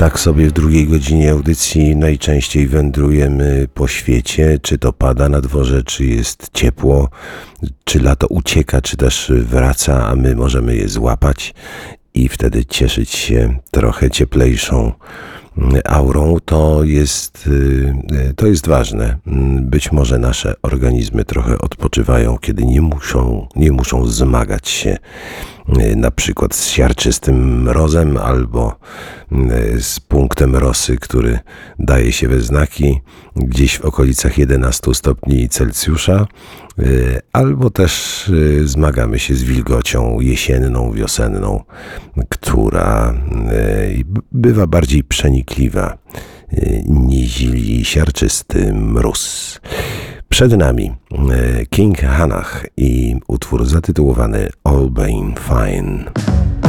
Tak sobie w drugiej godzinie audycji najczęściej wędrujemy po świecie, czy to pada na dworze, czy jest ciepło, czy lato ucieka, czy też wraca, a my możemy je złapać i wtedy cieszyć się trochę cieplejszą aurą. To jest ważne. Być może nasze organizmy trochę odpoczywają, kiedy nie muszą zmagać się na przykład z siarczystym mrozem albo z punktem rosy, który daje się we znaki gdzieś w okolicach 11 stopni Celsjusza, albo też zmagamy się z wilgocią jesienną, wiosenną, która bywa bardziej przenikliwa niż siarczysty mróz. Przed nami King Hannah i utwór zatytułowany All Been Fine.